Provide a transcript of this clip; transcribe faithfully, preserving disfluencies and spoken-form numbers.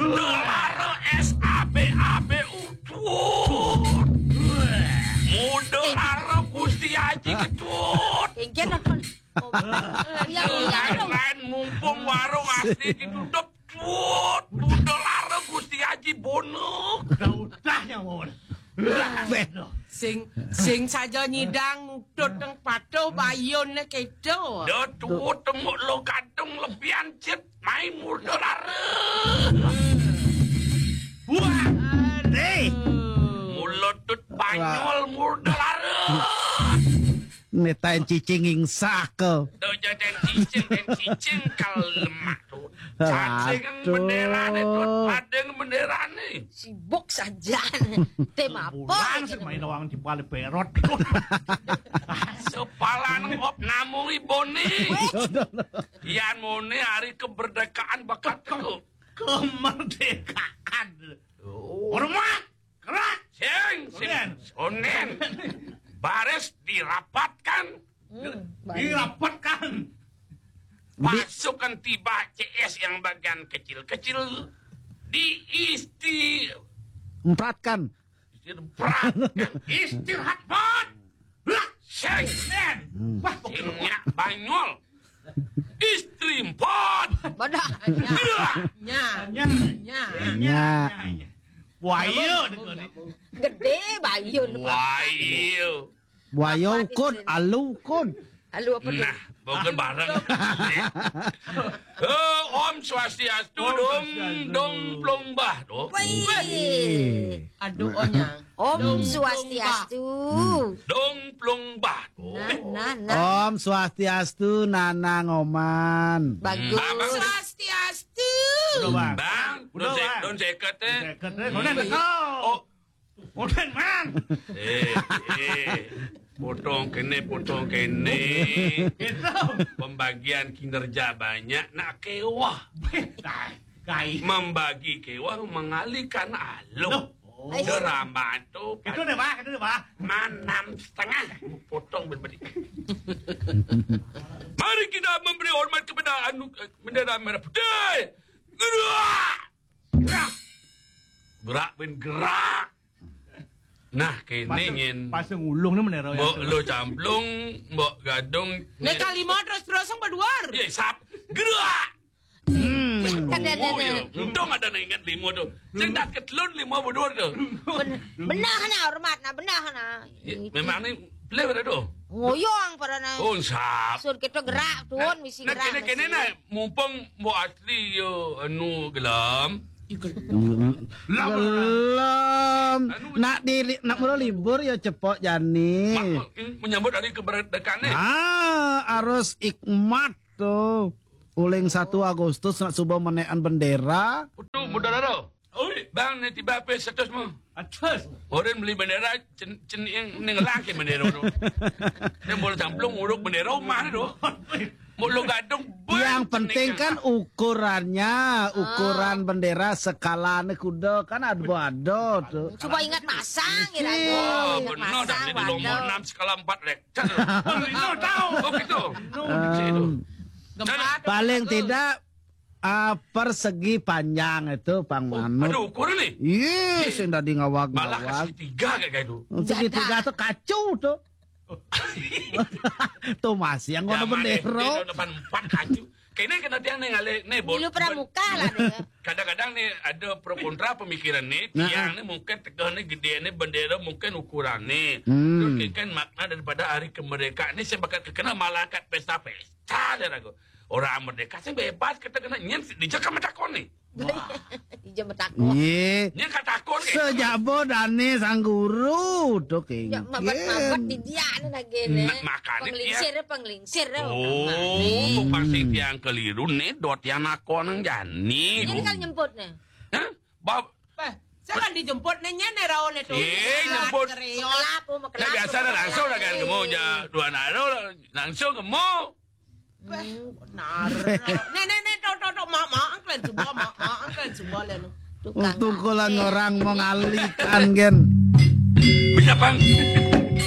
Mudelare S A B A B utut. Mudelare Gusti Haji ketut. Ingin apa? Lain-lain mumpung warung asli ditutup. Tut. Mudelare Gusti Haji bonuk. Udah ya mon. Sing sing saja nyidang mutut nang patuh bayun kedo. Dotut temuk lo kadung lebihan cet main mudelare. Wah. Hei. Mulutut banyol mudelare. Netain cicing ingsa ke. Doja dan cicing dan cicing kalau lemak tuh. Cacing bendera nih tuh. Padeng bendera nih. Sibuk saja. Tema apa? Pulang sih main doang di balik perot. Sepalan op namung ibone. Ian mone hari kemerdekaan bakat itu. Kemerdekaan. Hormat. Kerak. Sing, sing, sonen. Baris dirapatkan. Hmm, Dirapatkan. Pasukan tiba C S yang bagian kecil-kecil diisti Empratkan. istirahat istirahat pot. Sing, Wah, singnya banyol. Istri pot. Badak. Nya, nya. nya. Nya. Wah, iya. Gede bayun. Wahyu. Wayo kun, alu kun. Halo apa tuh? Nah, bukan bareng. Oh, Om Swastiastu dong, dong plombah dong. Wih. Aduh onyang. Om Swastiastu. Dong plombah dong. Nah, nah, nah. Om Swastiastu Nanang Oman. Bagus. Bang, Swastiastu. Udah, Bang. Bang, Udah, don Bang. don seket eh. Konen kau. Oh, Konen man. eh, eh. Potong kene, potong kene. Itu. Pembagian kinerja banyak, nak kewah. Kai. Membagi kewah mengalihkan alu. Oh. Deramban tuh. Itu deh, Pak. Itu deh, Pak. Manam setengah. Potong berbeda. Mari kita memberi hormat kepada anu bendera merah putih. Gerak. Gerak. Gerak ben gerak. Nah, kene ngin. Pasang ulung nih menero ya. Mbok lo camplung, mbok gadung. Nek kalima terus-terusan berduar. Ye, sap. Gerak. Hmm. Kan ada Oh, iya. Untung ada na ingat lima tuh. Sing dak ketelun lima berdua tuh. Benar na hormat na benar na. Memang ni play pada tuh. Ngoyong pada na. Oh, sap. Sur kita gerak tuan misi Nah, gerak. kene-kene na mumpung mbok asli yo anu gelam. Belum. Nak diri, nak mula libur ya cepok jani. Mak- Menyambut hari kemerdekaan ni. Ah, harus ikmat tuh. Uling satu Agustus nak subuh menekan bendera. Itu mudah dah. Oh, bang ni tiba apa status mu? Atas. Orang beli bendera cen cen yang nengelang ke bendera tu. Dia boleh camplung uruk bendera rumah tu. Mulu gadung. Yang penting kan ukurannya, ukuran bendera skala ni kuda kan ada-ada tuh. Coba ingat masang kira Oh, Ingat benar dah. Dia di nomor enam skala empat lektar. Oh, tahu. Oh, gitu. Um, Gempa paling tidak uh, persegi panjang itu Pang Manut. Ada ukuran ni. Yes, yang tadi Malah ngawag-ngawag. kasih tiga kayak gitu. Segitiga tuh kacau tuh. Tuh masih yang ngono bendera. Depan empat kaju. Kayaknya kena dia nih ngale nih. Dulu pramuka lah dia. Kadang-kadang nih ada pro kontra pemikiran nih. Nah. Tiang nih mungkin tegah nih gede nih bendera mungkin ukuran nih. Hmm. Terus kan makna daripada hari kemerdekaan ini saya bakal kena malah kat pesta-pesta dia aku. Orang merdeka saya bebas kita kena nyen dijak sama takon nih. Ija metakon. Iya. Nyen kata takon kayak. Sejak bodane sang guru tuh Ya kayak. mabat-mabat di dia ni lagi ni. Nah, makanya Penglingsir dia penglingsir dia. Oh, pasti tiang keliru nih dot yang nakon nang jani. Jadi kan nyemput ni. Hah? Bab Eh, saya kan dijemput nenya nih rawan itu. Eh, jemput. Kelap, oh, Nah, kelap. biasa dah langsung dah kan kamu ya dua naro langsung kamu. Benar. Nek nek nek tok tok tok mak mak angklen semua mak mak angklen semua lalu. Tukang Untuk kolan orang mengalihkan gen. Bisa bang.